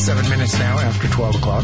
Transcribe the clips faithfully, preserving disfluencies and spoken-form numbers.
Seven minutes now after twelve o'clock.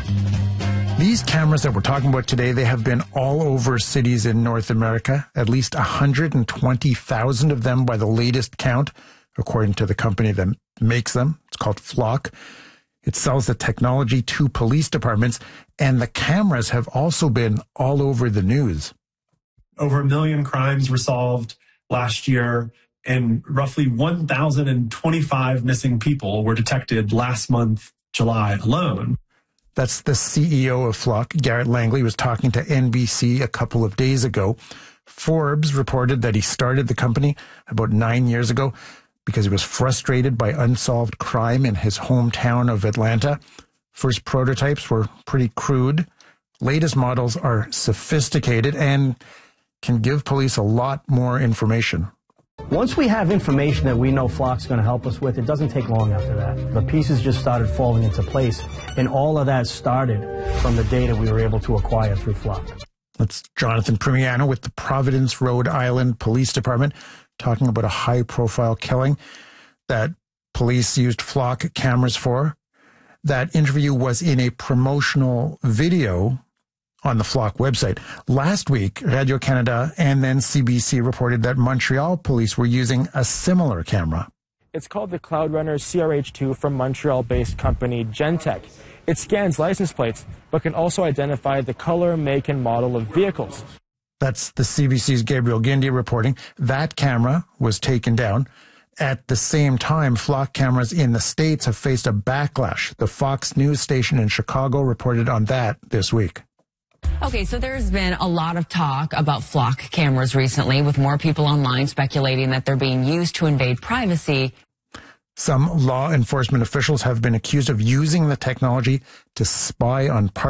These cameras that we're talking about today, they have been all over cities in North America, at least one hundred twenty thousand of them by the latest count, according to the company that makes them. It's called Flock. It sells the technology to police departments, and the cameras have also been all over the news. Over a million crimes were solved last year, and roughly one thousand twenty-five missing people were detected last month, July alone. That's the C E O of Flock, Garrett Langley, was talking to N B C a couple of days ago. Forbes reported that he started the company about nine years ago because he was frustrated by unsolved crime in his hometown of Atlanta. First prototypes were pretty crude. Latest models are sophisticated and can give police a lot more information. Once we have information that we know Flock's going to help us with, it doesn't take long after that. The pieces just started falling into place, and all of that started from the data we were able to acquire through Flock. That's Jonathan Primiano with the Providence, Rhode Island Police Department talking about a high-profile killing that police used Flock cameras for. That interview was in a promotional video on the Flock website. Last week, Radio-Canada and then C B C reported that Montreal police were using a similar camera. It's called the Cloud Runner C R H two from Montreal-based company Gentech. It scans license plates, but can also identify the color, make, and model of vehicles. That's the C B C's Gabriel Guindy reporting. That camera was taken down. At the same time, Flock cameras in the States have faced a backlash. The Fox News station in Chicago reported on that this week. Okay, so there's been a lot of talk about Flock cameras recently, with more people online speculating that they're being used to invade privacy. Some law enforcement officials have been accused of using the technology to spy on